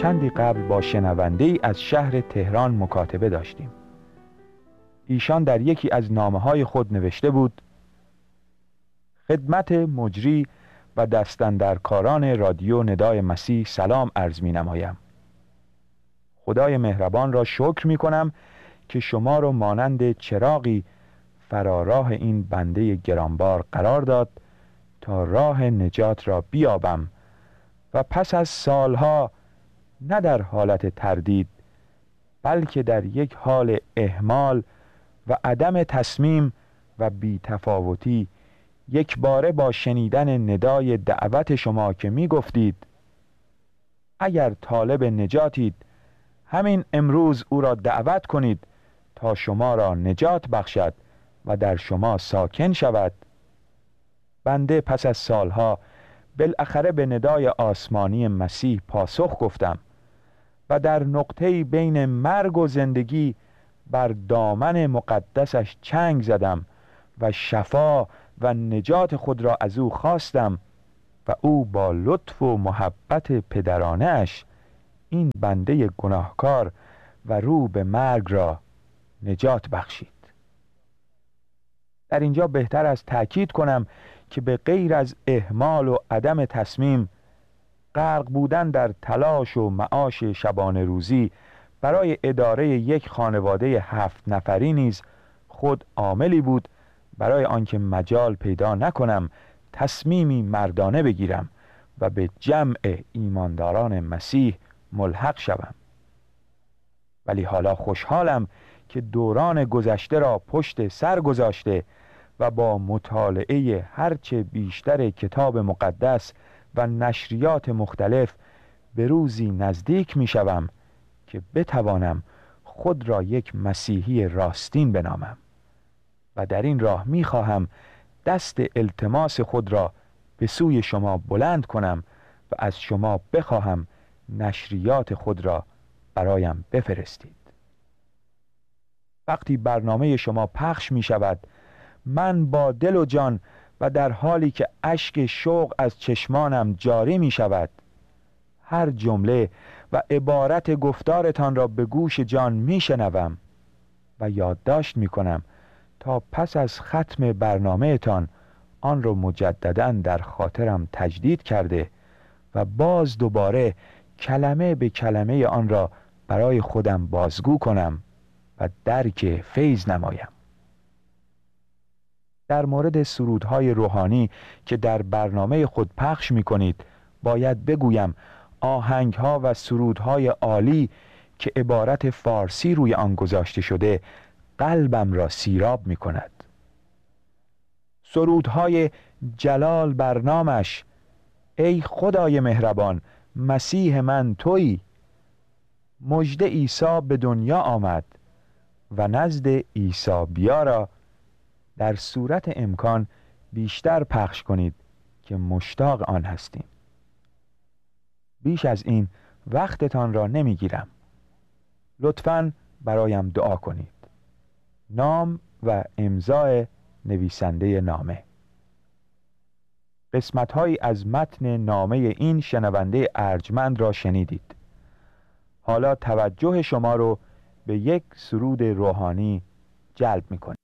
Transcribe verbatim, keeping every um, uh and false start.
چندی قبل با شنونده‌ای از شهر تهران مکاتبه داشتیم. ایشان در یکی از نامه‌های خود نوشته بود: خدمت مجری و دستاندرکاران رادیو ندای مسیح سلام عرض می نمایم. خدای مهربان را شکر می کنم که شما را مانند چراغی فراراه این بنده گرانبار قرار داد تا راه نجات را بیابم و پس از سالها نه در حالت تردید بلکه در یک حال اهمال و عدم تصمیم و بی‌تفاوتی یک باره با شنیدن ندای دعوت شما که می گفتید اگر طالب نجاتید همین امروز او را دعوت کنید تا شما را نجات بخشد و در شما ساکن شود، بنده پس از سالها بالاخره به ندای آسمانی مسیح پاسخ گفتم و در نقطه‌ای بین مرگ و زندگی بر دامن مقدسش چنگ زدم و شفا و نجات خود را از او خواستم و او با لطف و محبت پدرانه اش این بنده گناهکار و رو به مرگ را نجات بخشید. در اینجا بهتر است تأکید کنم که به غیر از اهمال و عدم تصمیم، غرق بودن در تلاش و معاش شبانه روزی برای اداره یک خانواده هفت نفری نیز خود عاملی بود برای آنکه مجال پیدا نکنم تصمیمی مردانه بگیرم و به جمع ایمانداران مسیح ملحق شوم. ولی حالا خوشحالم که دوران گذشته را پشت سر گذاشته و با مطالعه هرچه بیشتر کتاب مقدس و نشریات مختلف به روزی نزدیک می شوم که بتوانم خود را یک مسیحی راستین بنامم و در این راه می خواهم دست التماس خود را به سوی شما بلند کنم و از شما بخواهم نشریات خود را برایم بفرستید. وقتی برنامه شما پخش می شود، من با دل و جان و در حالی که اشک شوق از چشمانم جاری می شود هر جمله و عبارت گفتارتان را به گوش جان می شنوم و یادداشت می کنم تا پس از ختم برنامه تان آن را مجدداً در خاطرم تجدید کرده و باز دوباره کلمه به کلمه آن را برای خودم بازگو کنم و درک فیض نمایم. در مورد سرودهای روحانی که در برنامه خود پخش می کنید باید بگویم آهنگها و سرودهای عالی که عبارت فارسی روی آن گذاشته شده قلبم را سیراب می کند. سرودهای جلال بر نامش، ای خدای مهربان مسیح من تویی، مژده عیسی به دنیا آمد و نزد عیسی بیا را در صورت امکان بیشتر پخش کنید که مشتاق آن هستیم. بیش از این وقتتان را نمیگیرم. لطفاً برایم دعا کنید. نام و امضای نویسنده نامه. قسمت‌هایی از متن نامه این شنونده ارجمند را شنیدید. حالا توجه شما رو به یک سرود روحانی جلب می‌کنم.